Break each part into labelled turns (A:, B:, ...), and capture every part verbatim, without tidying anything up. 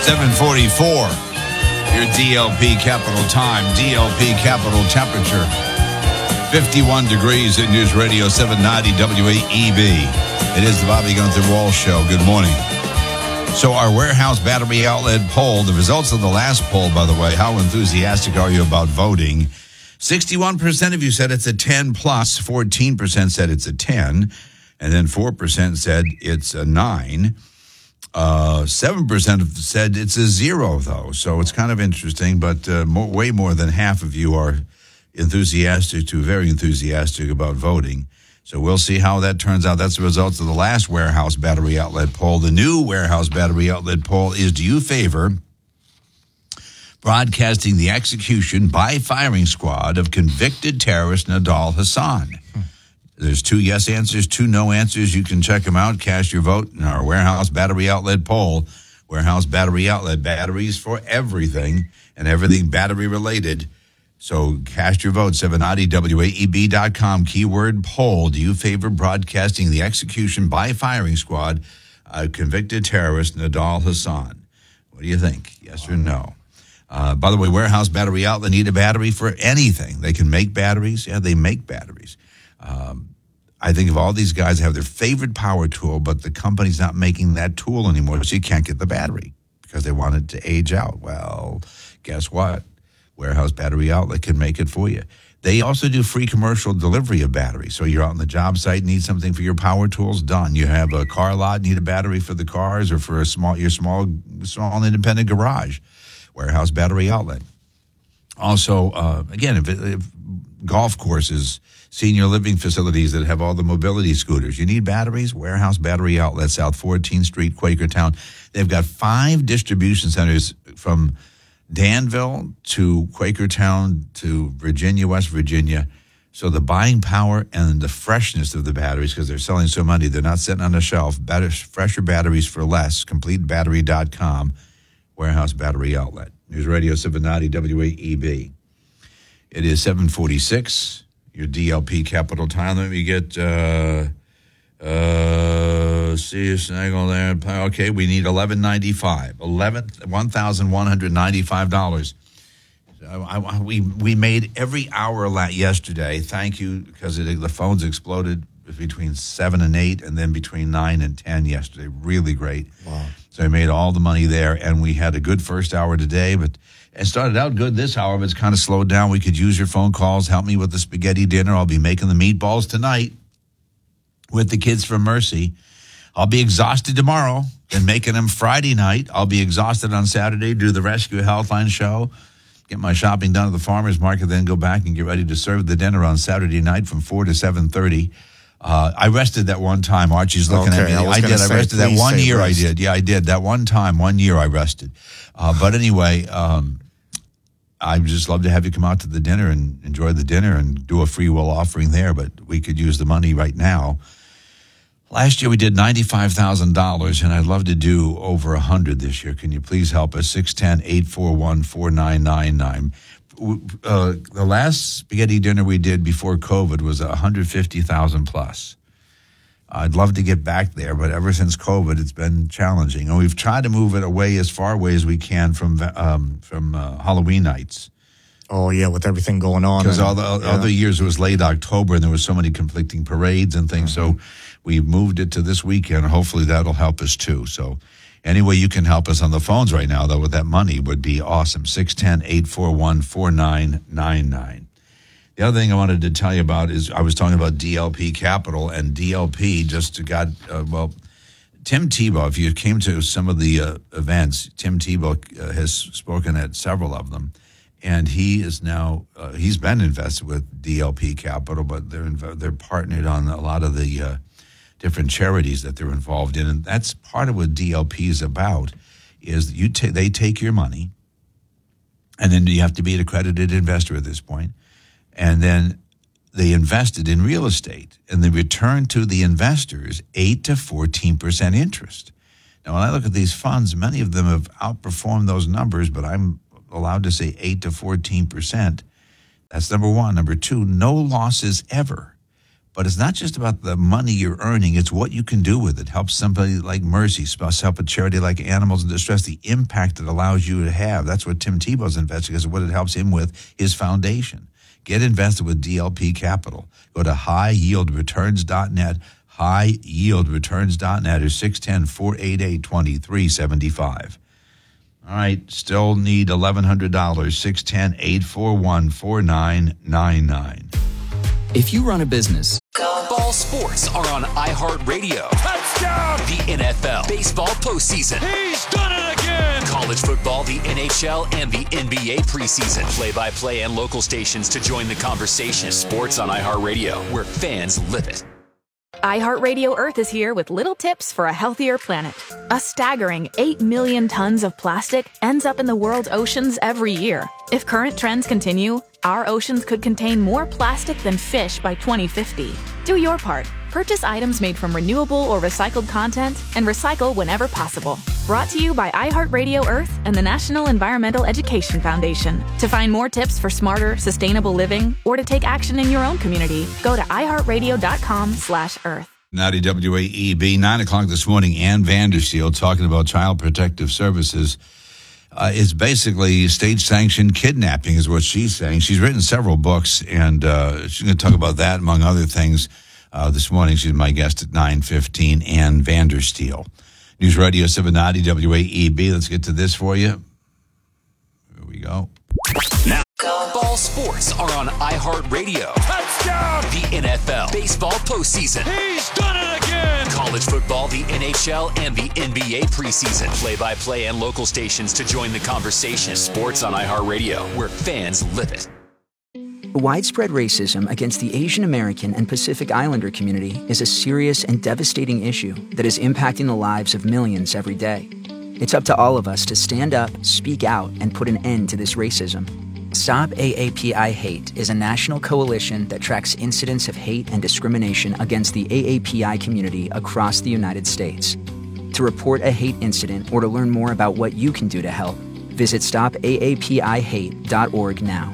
A: seven forty-four, your D L P capital time, D L P capital temperature, fifty-one degrees at News Radio seven ninety W A E B. It is the Bobby Gunther Walsh Show. Good morning. So our warehouse battery outlet poll, the results of the last poll, by the way, how enthusiastic are you about voting? sixty-one percent of you said it's a ten plus, fourteen percent said it's a ten, and then four percent said it's a nine. Uh, seven percent said it's a zero, though, so it's kind of interesting, but uh, more, way more than half of you are enthusiastic to very enthusiastic about voting. So we'll see how that turns out. That's the results of the last warehouse battery outlet poll. The new warehouse battery outlet poll is, do you favor broadcasting the execution by firing squad of convicted terrorist Nidal Hasan? There's two yes answers, two no answers. You can check them out. Cast your vote in our warehouse battery outlet poll. Warehouse battery outlet, batteries for everything and everything battery related. So cast your vote, seven ninety W A E B dot com, keyword poll. Do you favor broadcasting the execution by firing squad of convicted terrorist Nidal Hasan? What do you think? Yes or no? Uh, by the way, warehouse battery outlet need a battery for anything. They can make batteries. Yeah, they make batteries. Um, I think of all these guys have their favorite power tool, but the company's not making that tool anymore, so you can't get the battery because they want it to age out. Well, guess what? Warehouse battery outlet can make it for you. They also do free commercial delivery of batteries. So you're out on the job site, need something for your power tools, done. You have a car lot, need a battery for the cars or for a small your small small independent garage. Warehouse battery outlet. Also, uh, again, if, if golf courses, senior living facilities that have all the mobility scooters, you need batteries, warehouse battery outlet, South fourteenth Street, Quakertown. They've got five distribution centers from Danville to Quakertown to Virginia, West Virginia. So the buying power and the freshness of the batteries, because they're selling so many, they're not sitting on the shelf. Better, fresher batteries for less, complete battery dot com, warehouse battery outlet. News Radio seven ninety W A E B. It is seven forty-six, your D L P capital time. Let me get, uh, uh, see a snaggle there. Okay, we need eleven ninety-five, eleven one thousand one hundred ninety-five dollars. I, I, we we made every hour la- yesterday. Thank you, because it, the phones exploded between seven and eight, and then between nine and ten yesterday. Really great. Wow. So I made all the money there, and we had a good first hour today, but it started out good this hour, but it's kind of slowed down. We could use your phone calls. Help me with the spaghetti dinner. I'll be making the meatballs tonight with the kids from Mercy. I'll be exhausted tomorrow and making them Friday night. I'll be exhausted on Saturday, do the Rescue Healthline show, get my shopping done at the farmer's market, then go back and get ready to serve the dinner on Saturday night from four to seven thirty. Uh, I rested that one time. Archie's looking
B: okay,
A: at me.
B: I,
A: I did. I rested that one year.
B: Rest.
A: I did. Yeah, I did. That one time, one year I rested. Uh, but anyway, um, I'd just love to have you come out to the dinner and enjoy the dinner and do a free will offering there. But we could use the money right now. Last year we did ninety-five thousand dollars, and I'd love to do over one hundred this year. Can you please help us? six one zero, eight four one, four nine nine nine. Uh, the last spaghetti dinner we did before COVID was one hundred fifty thousand plus. I'd love to get back there, but ever since COVID, it's been challenging. And we've tried to move it away as far away as we can from um, from uh, Halloween nights.
B: Oh, yeah, with everything going on.
A: Because all the yeah. other years it was late October, and there was so many conflicting parades and things. Mm-hmm. So we moved it to this weekend. Hopefully that'll help us, too. So any way you can help us on the phones right now, though, with that money would be awesome. six one zero, eight four one, four nine nine nine. The other thing I wanted to tell you about is I was talking about D L P Capital, and D L P just got, uh, well, Tim Tebow, if you came to some of the uh, events, Tim Tebow uh, has spoken at several of them, and he is now, uh, he's been invested with D L P Capital, but they're inv- they're partnered on a lot of the uh, different charities that they're involved in, and that's part of what D L P is about, is you ta- they take your money, and then you have to be an accredited investor at this point, and then they invested in real estate, and they return to the investors eight to fourteen percent interest. Now, when I look at these funds, many of them have outperformed those numbers, but I'm allowed to say eight to fourteen percent. That's number one. Number two, no losses ever. But it's not just about the money you're earning. It's what you can do with it. Help somebody like Mercy, help a charity like Animals in Distress, the impact it allows you to have. That's what Tim Tebow's investing, because what it helps him with his foundation. Get invested with D L P Capital. Go to high yield returns dot net, high yield returns dot net, or six one zero, four eight eight, two three seven five. All right, still need eleven hundred dollars, six one zero, eight four one, four nine nine nine.
C: If you run a business, Ball Sports are on iHeartRadio.
D: Touchdown!
C: The N F L, baseball postseason.
D: He's done it again!
C: College football, the N H L, and the N B A preseason. Play-by-play and local stations to join the conversation. Sports on iHeartRadio, where fans live it.
E: iHeartRadio Earth is here with little tips for a healthier planet. A staggering eight million tons of plastic ends up in the world's oceans every year. If current trends continue, our oceans could contain more plastic than fish by twenty fifty. Do your part. Purchase items made from renewable or recycled content and recycle whenever possible. Brought to you by iHeartRadio Earth and the National Environmental Education Foundation. To find more tips for smarter, sustainable living or to take action in your own community, go to iHeartRadio.com slash Earth.
A: ninety W A E B, nine o'clock this morning, Ann Vandersteel talking about Child Protective Services. Uh, it's basically state-sanctioned kidnapping is what she's saying. She's written several books, and uh, she's going to talk about that, among other things, uh, this morning. She's my guest at nine fifteen, Ann Vandersteel. News Radio seven ninety W A E B. Let's get to this for you. Here we go.
C: Now, Ball Sports are on iHeartRadio.
D: Touchdown!
C: The N F L, baseball postseason.
D: He's done it again!
C: College football, the N H L, and the N B A preseason. Play-by-play and local stations to join the conversation. Sports on iHeartRadio, where fans live it.
F: Widespread racism against the Asian American and Pacific Islander community is a serious and devastating issue that is impacting the lives of millions every day. It's up to all of us to stand up, speak out, and put an end to this racism. Stop A A P I Hate is a national coalition that tracks incidents of hate and discrimination against the A A P I community across the United States. To report a hate incident or to learn more about what you can do to help, visit stop A A P I hate dot org now.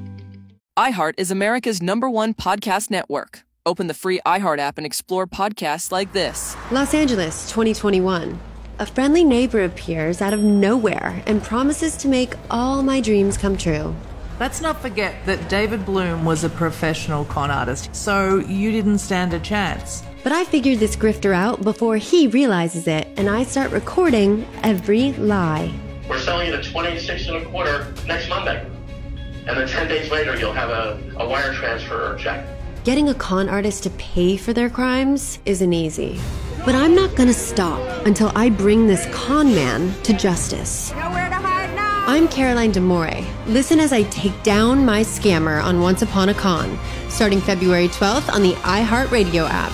G: iHeart is America's number one podcast network. Open the free iHeart app and explore podcasts like this.
H: Los Angeles, twenty twenty-one. A friendly neighbor appears out of nowhere and promises to make all my dreams come true.
I: Let's not forget that David Bloom was a professional con artist, so you didn't stand a chance.
H: But I figured this grifter out before he realizes it, and I start recording every lie.
J: We're selling it at twenty-six and a quarter next Monday. And then ten days later, you'll have a, a wire transfer or check.
H: Getting a con artist to pay for their crimes isn't easy. But I'm not gonna stop until I bring this con man to justice.
K: Nowhere to hide now.
H: I'm Caroline D'Amore. Listen as I take down my scammer on Once Upon a Con, starting February twelfth on the iHeartRadio app.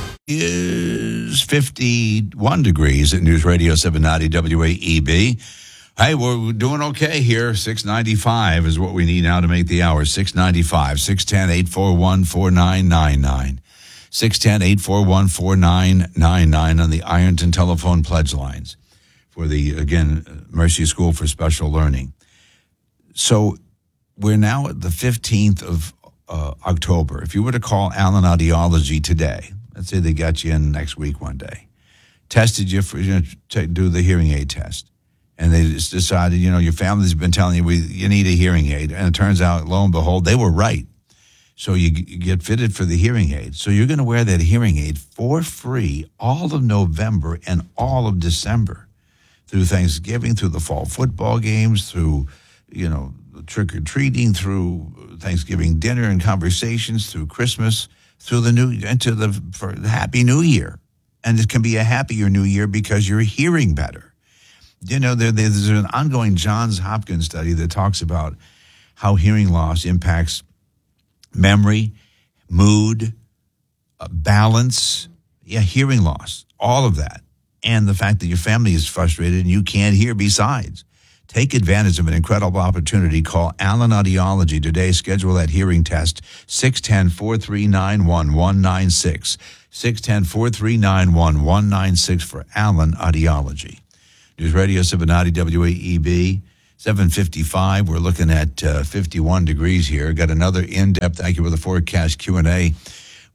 A: Is fifty-one degrees at News Radio seven ninety W A E B. Hey, we're doing okay here. six ninety-five is what we need now to make the hour. six ninety-five, six one zero, eight four one, four nine nine nine. six one zero, eight four one, four nine nine nine on the Ironton telephone pledge lines for the, again, Mercy School for Special Learning. So we're now at the fifteenth of uh, October. If you were to call Allen Audiology today, let's say they got you in next week one day, tested you for, you know, to do the hearing aid test, and they just decided, you know, your family's been telling you we, you need a hearing aid, and it turns out, lo and behold, they were right. So you, you get fitted for the hearing aid. So you're going to wear that hearing aid for free all of November and all of December, through Thanksgiving, through the fall football games, through, you know, trick-or-treating, through Thanksgiving dinner and conversations, through Christmas, through the new, into the, for the Happy New Year. And it can be a happier New Year because you're hearing better. You know, there, there's an ongoing Johns Hopkins study that talks about how hearing loss impacts memory, mood, uh, balance, yeah, hearing loss, all of that. And the fact that your family is frustrated and you can't hear besides. Take advantage of an incredible opportunity. Call Allen Audiology today. Schedule that hearing test, six one zero, four three nine, one one nine six. six one zero, four three nine, one one nine six for Allen Audiology. News Radio seven ninety W A E B, seven fifty-five. We're looking at uh, fifty-one degrees here. Got another in-depth, thank you for the forecast Q and A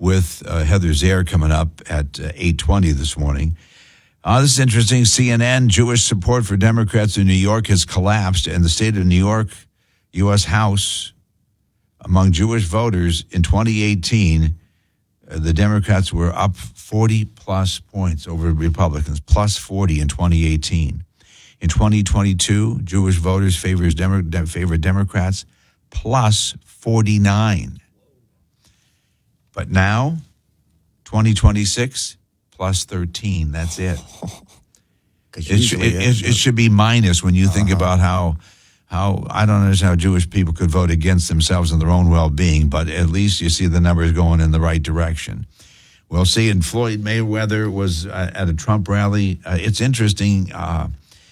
A: with uh, Heather Zair coming up at uh, eight twenty this morning. Uh, this is interesting. C N N, Jewish support for Democrats in New York has collapsed, and the state of New York, U S House, among Jewish voters in twenty eighteen, uh, the Democrats were up forty-plus points over Republicans, plus forty in twenty eighteen. In twenty twenty-two, Jewish voters favors Demo- de- favor Democrats, plus forty-nine. But now, twenty twenty-six, plus thirteen. That's it. It, sh- it, it, it should be minus when you think uh-huh. about how, how, I don't understand how Jewish people could vote against themselves and their own well-being, but at least you see the numbers going in the right direction. We'll see. And Floyd Mayweather was uh, at a Trump rally. Uh, it's interesting. Uh,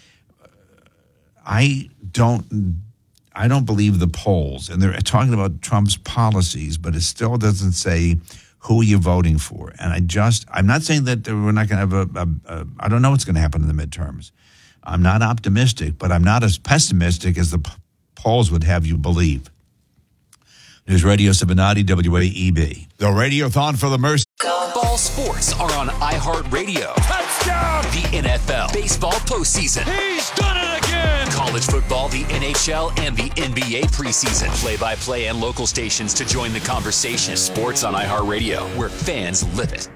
A: I don't I don't believe the polls, and they're talking about Trump's policies, but it still doesn't say who you're voting for. And I just, I'm not saying that we're not going to have a, a, a, I don't know what's going to happen in the midterms. I'm not optimistic, but I'm not as pessimistic as the p- polls would have you believe. News Radio Cincinnati, W A E B. The Radiothon for the Mercy.
C: Ball sports are on iHeartRadio.
D: Touchdown!
C: The N F L, baseball postseason.
D: He's done it again!
C: College football, the N H L, and the N B A preseason. Play-by-play and local stations to join the conversation. Sports on iHeartRadio, where fans live it.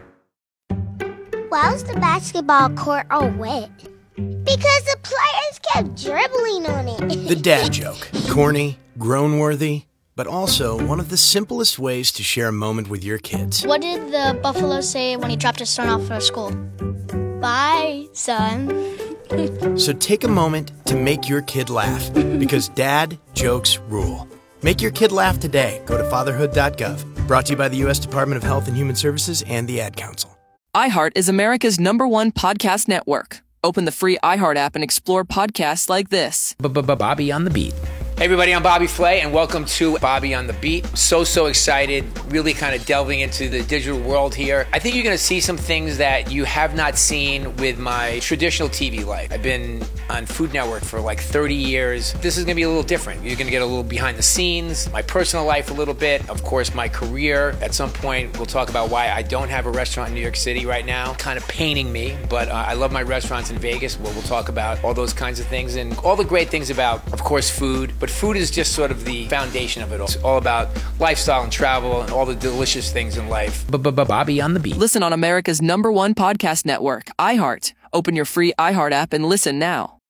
K: Why was the basketball court all wet? Because the players kept dribbling on it.
L: The dad joke. Corny, groan-worthy, but also one of the simplest ways to share a moment with your kids.
M: What did the buffalo say when he dropped his son off for school? Bye, son.
L: So take a moment to make your kid laugh, because dad jokes rule. Make your kid laugh today. Go to fatherhood dot gov. Brought to you by the U S Department of Health and Human Services and the Ad Council.
G: iHeart is America's number one podcast network. Open the free iHeart app and explore podcasts like this.
N: Bobby on the Beat. Hey everybody, I'm Bobby Flay, and welcome to Bobby on the Beat. So, so excited, really kind of delving into the digital world here. I think you're going to see some things that you have not seen with my traditional T V life. I've been on Food Network for like thirty years. This is going to be a little different. You're going to get a little behind the scenes, my personal life a little bit, of course, my career. At some point, we'll talk about why I don't have a restaurant in New York City right now, kind of paining me, but uh, I love my restaurants in Vegas, where we'll talk about all those kinds of things and all the great things about, of course, food. But food is just sort of the foundation of it all. It's all about lifestyle and travel and all the delicious things in life. Bobby on the Beat.
G: Listen on America's number one podcast network, iHeart. Open your free iHeart app and listen now.